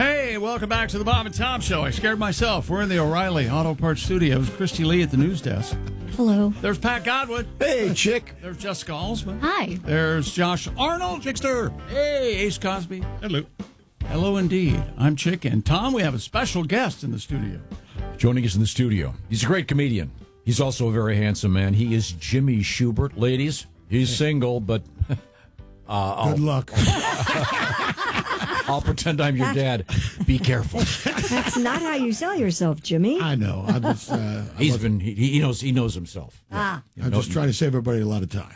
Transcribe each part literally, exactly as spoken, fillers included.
Hey, welcome back to the Bob and Tom Show. I scared myself. We're in the O'Reilly Auto Parts Studios. Christy Lee at the news desk. Hello. There's Pat Godwin. Hey, chick. There's Jessica Alsman. Hi. There's Josh Arnold. Chickster. Hey, Ace Cosby. Hello. Hello, indeed. I'm Chick. And Tom, we have a special guest in the studio. Joining us in the studio. He's a great comedian. He's also a very handsome man. He is Jimmy Schubert. Ladies, he's single, but... Uh, Good luck. I'll pretend I'm your dad. Be careful. That's not how you sell yourself, Jimmy. I know. I was, uh, I He's was, been. He, he knows. He knows himself. Ah. You I'm know, just trying to save everybody a lot of time.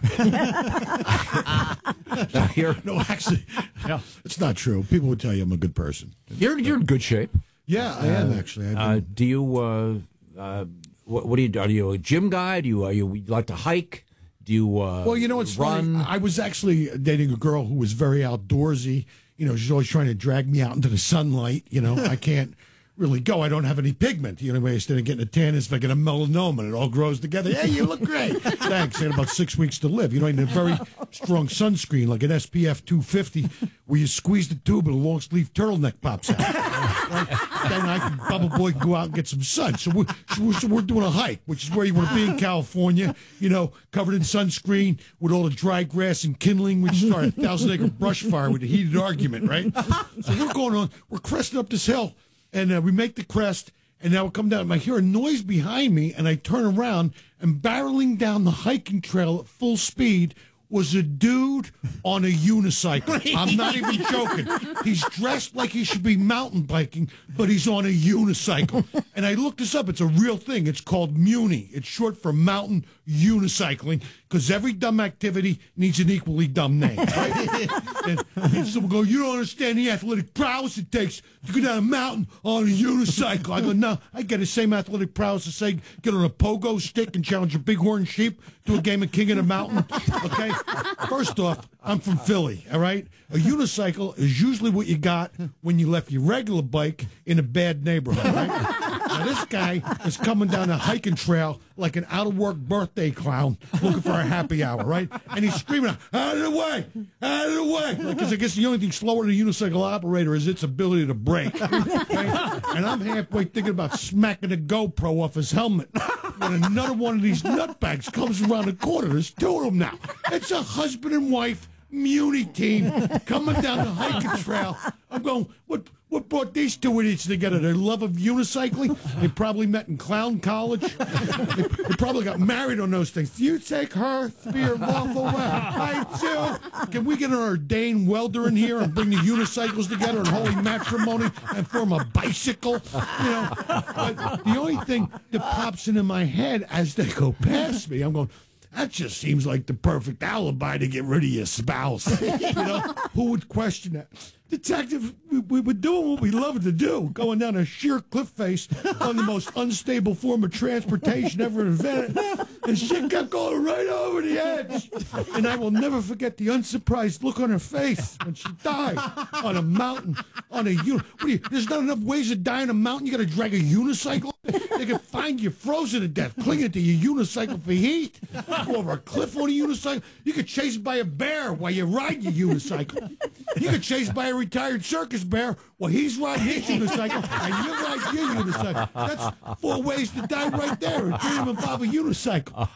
now you're, No, actually, Yeah. it's not true. People would tell you I'm a good person. you're you're in good shape. Yeah, I am actually. I've Uh, been- do you? Uh, uh, what, what do you do? Are you a gym guy? Do you? Are you, you like to hike? Do you? Uh, well, you know what's run? funny? I was actually dating a girl who was very outdoorsy. You know, she's always trying to drag me out into the sunlight. You know, I can't really go. I don't have any pigment. The only way I instead of getting a tan is if I get a melanoma and it all grows together. Hey, you look great. Thanks. I had about six weeks to live. You know, I need a very strong sunscreen, like an S P F two fifty, where you squeeze the tube and a long sleeve turtleneck pops out. Right? Then I can, Bubble Boy, can go out and get some sun. So we're, so we're doing a hike, which is where you want to be in California, you know, covered in sunscreen with all the dry grass and kindling. We just start a thousand acre brush fire with a heated argument, right? So we're going on, we're cresting up this hill. And uh, we make the crest, and now we come down. I hear a noise behind me, and I turn around, and barreling down the hiking trail at full speed was a dude on a unicycle. I'm not even joking. He's dressed like he should be mountain biking, but he's on a unicycle. And I looked this up. It's a real thing. It's called Muni. It's short for mountain unicycling, because every dumb activity needs an equally dumb name. Right? and, and someone go, you don't understand the athletic prowess it takes to go down a mountain on a unicycle. I go, no, I get the same athletic prowess to say get on a pogo stick and challenge a bighorn sheep to a game of King of the Mountain. Okay? First off, I'm from Philly, all right? A unicycle is usually what you got when you left your regular bike in a bad neighborhood, right? Now, this guy is coming down a hiking trail like an out-of-work birthday clown looking for a happy hour, right? And he's screaming, out of the way, out of the way. Because I guess the only thing slower than a unicycle operator is its ability to brake. Right? And I'm halfway thinking about smacking a GoPro off his helmet when another one of these nutbags comes around the corner. There's two of them now. It's a husband and wife Muni team coming down the hiking trail. I'm going, what what brought these two idiots together? Their love of unicycling? They probably met in clown college. They, they probably got married on those things. You take her to be your lawful wife. I do. Can we get an ordained welder in here and bring the unicycles together in holy matrimony and form a bicycle? You know, but the only thing that pops into my head as they go past me, I'm going, that just seems like the perfect alibi to get rid of your spouse. You know, who would question that? Detective, we, we were doing what we love to do, going down a sheer cliff face on the most unstable form of transportation ever invented. And she kept going right over the edge. And I will never forget the unsurprised look on her face when she died on a mountain, on a uni. What do you, there's not enough ways to die on a mountain. You got to drag a unicycle. They can find you frozen to death, clinging to your unicycle for heat. Go over a cliff on a unicycle. You get chased by a bear while you ride your unicycle. You get chased by a retired circus bear while he's riding his unicycle and you ride your unicycle. That's four ways to die right there, and three of them involve a unicycle.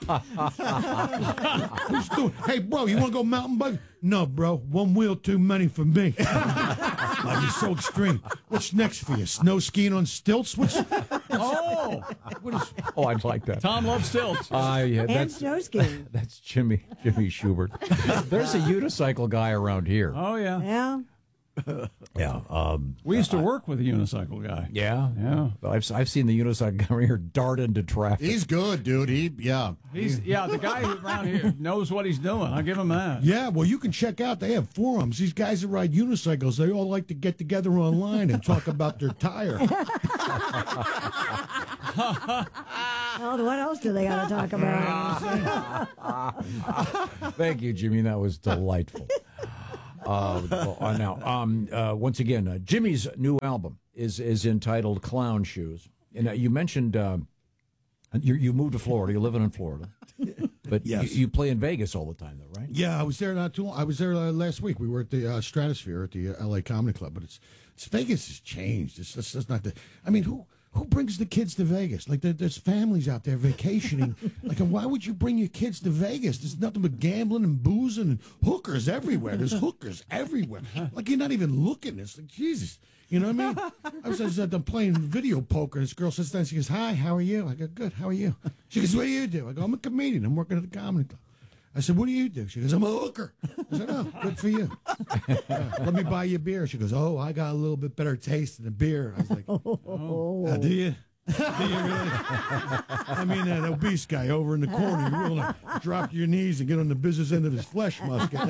Who's doing? Hey, bro, you want to go mountain biking? No, bro, one wheel too many for me. Like, you're so extreme. What's next for you? Snow skiing on stilts? What's, Oh, what is, Oh, I'd like that. Tom loves stilts. Uh, yeah, And that's snow skiing. that's Jimmy Jimmy Schubert. There's a unicycle guy around here. Oh, yeah. Yeah. Yeah. Um, We used to work with a unicycle guy. yeah. Yeah. But I've I've seen the unicycle guy around here dart into traffic. He's good, dude. He, yeah. He's yeah, the guy who around here knows what he's doing. I'll give him that. yeah, well, you can check out. They have forums. These guys that ride unicycles, they all like to get together online and talk about their tire. Well, what else do they got to talk about? Thank you, Jimmy. That was delightful. Uh, well, uh, now, um, uh, once again, uh, Jimmy's new album is is entitled "Clown Shoes," and uh, you mentioned uh, you you moved to Florida. You're living in Florida. But Yes. you, you play in Vegas all the time, though, right? Yeah, I was there not too long. I was there uh, last week. We were at the uh, Stratosphere at the uh, L A Comedy Club, but it's, it's Vegas has changed. It's, it's, it's not the. I mean, who who brings the kids to Vegas? Like there, there's families out there vacationing. Like, and why would you bring your kids to Vegas? There's nothing but gambling and boozing and hookers everywhere. There's hookers everywhere. Like you're not even looking. It's like Jesus. You know what I mean? I was, I was at the playing video poker, and this girl sits down. She goes, "Hi, how are you?" I go, "Good. How are you?" She goes, "What do you do?" I go, "I'm a comedian. I'm working at the comedy club." I said, "What do you do?" She goes, "I'm a hooker." I said, "Oh, good for you. Yeah, let me buy you a beer." She goes, "Oh, I got a little bit better taste than a beer." I was like, "Oh, uh, do you? Do you really?" I mean, that obese guy over in the corner, you're willing to drop to your knees and get on the business end of his flesh musket.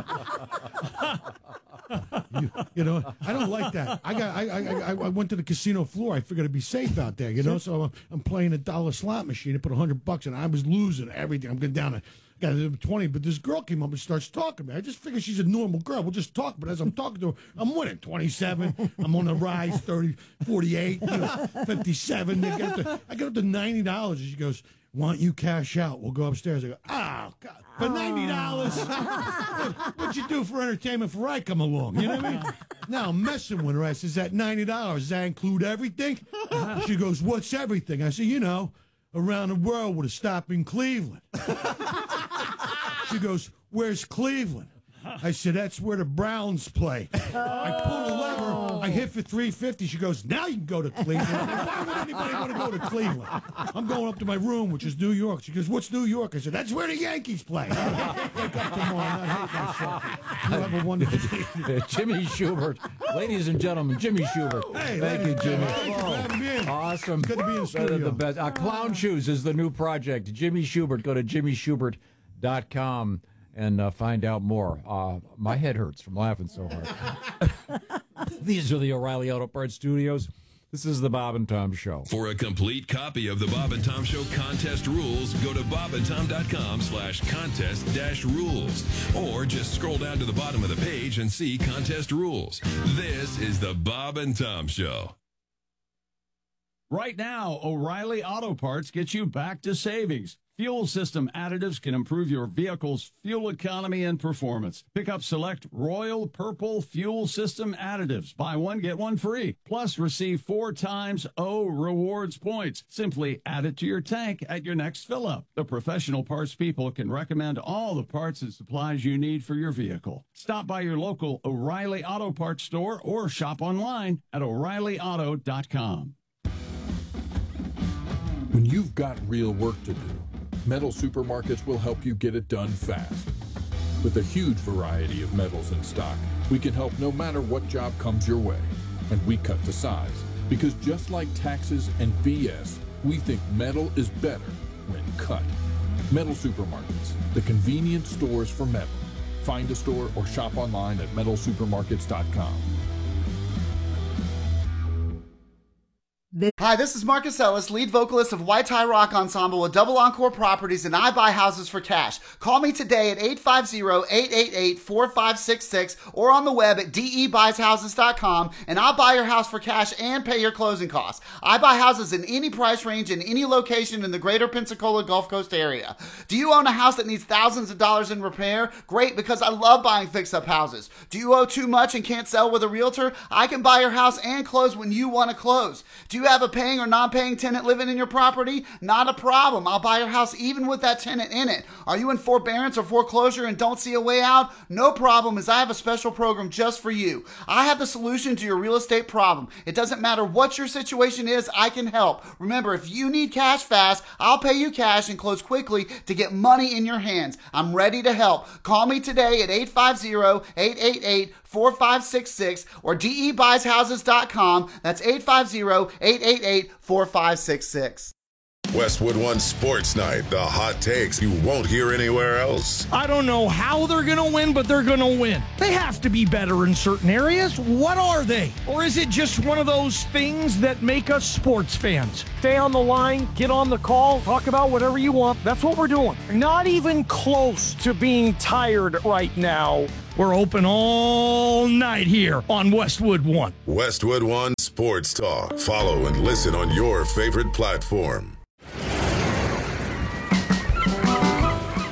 You, you know, I don't like that. I got. I, I. I I went to the casino floor. I figured I'd be safe out there. You know, so I'm, I'm playing a dollar slot machine. I put a hundred bucks in. I was losing everything. I'm going down to got a twenty. But this girl came up and starts talking to me. I just figured she's a normal girl. We'll just talk. But as I'm talking to her, I'm winning twenty-seven. I'm on the rise. thirty, forty-eight, you know, fifty-seven. They get up to, I get up to ninety dollars. And she goes, "Why don't you cash out? We'll go upstairs." I go, "Oh, God. For ninety dollars, what'd you do for entertainment before I come along?" You know what I mean? Now I'm messing with her. I says, "That ninety dollars, does that include everything?" She goes, "What's everything?" I said, "You know, around the world with a stop in Cleveland." She goes, "Where's Cleveland?" I said, "That's where the Browns play." I pulled a lever. I hit for three fifty. She goes, "Now you can go to Cleveland." Why would anybody want to go to Cleveland? I'm going up to my room, which is New York. She goes, "What's New York?" I said, "That's where the Yankees play." Wake up tomorrow. I hate myself. You have a wonderful day. Jimmy Shubert. Ladies and gentlemen, Jimmy Shubert. Hey, Thank you, Jimmy. Thank you for having me in. Awesome. Good to be in the Better studio. The best. Uh, Clown Shoes is the new project. Jimmy Shubert. Go to jimmy shubert dot com and uh, find out more. Uh, my head hurts from laughing so hard. These are the O'Reilly Auto Parts Studios. This is the Bob and Tom Show. For a complete copy of the Bob and Tom Show contest rules, go to bob and tom dot com slash contest dash rules. Or just scroll down to the bottom of the page and see contest rules. This is the Bob and Tom Show. Right now, O'Reilly Auto Parts gets you back to savings. Fuel system additives can improve your vehicle's fuel economy and performance. Pick up select Royal Purple fuel system additives. Buy one, get one free. Plus, receive four times O rewards points. Simply add it to your tank at your next fill-up. The professional parts people can recommend all the parts and supplies you need for your vehicle. Stop by your local O'Reilly Auto Parts store or shop online at o'reilly auto dot com. When you've got real work to do, Metal Supermarkets will help you get it done fast. With a huge variety of metals in stock, we can help no matter what job comes your way. And we cut the size, because just like taxes and B S, we think metal is better when cut. Metal Supermarkets, the convenient stores for metal. Find a store or shop online at metal supermarkets dot com. Hi, this is Marcus Ellis, lead vocalist of White Tie Rock Ensemble with Double Encore Properties, and I buy houses for cash. Call me today at eight five zero, eight eight eight, four five six six or on the web at d e buys houses dot com, and I'll buy your house for cash and pay your closing costs. I buy houses in any price range in any location in the greater Pensacola Gulf Coast area. Do you own a house that needs thousands of dollars in repair? Great, because I love buying fix-up houses. Do you owe too much and can't sell with a realtor? I can buy your house and close when you want to close. Do you have a paying or non-paying tenant living in your property? Not a problem. I'll buy your house even with that tenant in it. Are you in forbearance or foreclosure and don't see a way out? No problem, as I have a special program just for you. I have the solution to your real estate problem. It doesn't matter what your situation is, I can help. Remember, if you need cash fast, I'll pay you cash and close quickly to get money in your hands. I'm ready to help. Call me today at eight five zero, eight eight eight, four five six six or d e buys houses dot com. That's eight five zero, eight eight eight, four five six six. Westwood One Sports Night, the hot takes you won't hear anywhere else. I don't know how they're going to win, but they're going to win. They have to be better in certain areas. What are they? Or is it just one of those things that make us sports fans? Stay on the line, get on the call, talk about whatever you want. That's what we're doing. Not even close to being tired right now. We're open all night here on Westwood One. Westwood One Sports Talk. Follow and listen on your favorite platform.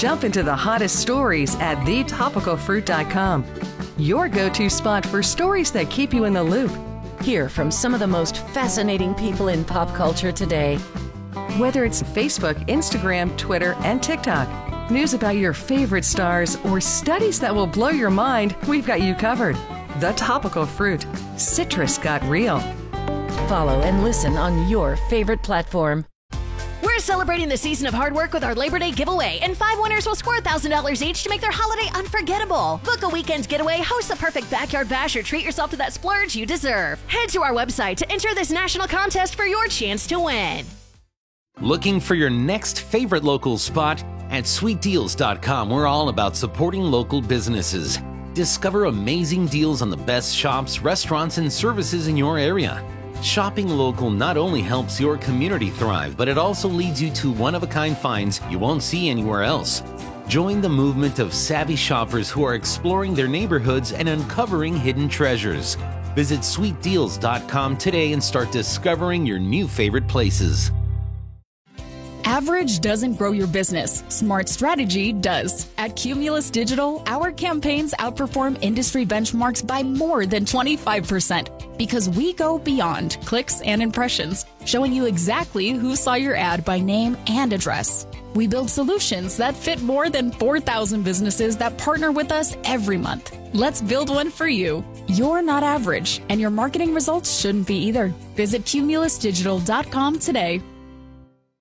Jump into the hottest stories at the topical fruit dot com. Your go-to spot for stories that keep you in the loop. Hear from some of the most fascinating people in pop culture today. Whether it's Facebook, Instagram, Twitter, and TikTok, news about your favorite stars, or studies that will blow your mind, we've got you covered. The Topical Fruit. Citrus got real. Follow and listen on your favorite platform. We're celebrating the season of hard work with our Labor Day giveaway, and five winners will score one thousand dollars each to make their holiday unforgettable. Book a weekend getaway, host the perfect backyard bash, or treat yourself to that splurge you deserve. Head to our website to enter this national contest for your chance to win. Looking for your next favorite local spot? At sweet deals dot com, we're all about supporting local businesses. Discover amazing deals on the best shops, restaurants, and services in your area. Shopping local not only helps your community thrive, but it also leads you to one-of-a-kind finds you won't see anywhere else. Join the movement of savvy shoppers who are exploring their neighborhoods and uncovering hidden treasures. Visit sweet deals dot com today and start discovering your new favorite places. Average doesn't grow your business. Smart strategy does. At Cumulus Digital, our campaigns outperform industry benchmarks by more than twenty-five percent because we go beyond clicks and impressions, showing you exactly who saw your ad by name and address. We build solutions that fit more than four thousand businesses that partner with us every month. Let's build one for you. You're not average, and your marketing results shouldn't be either. Visit Cumulus Digital dot com today.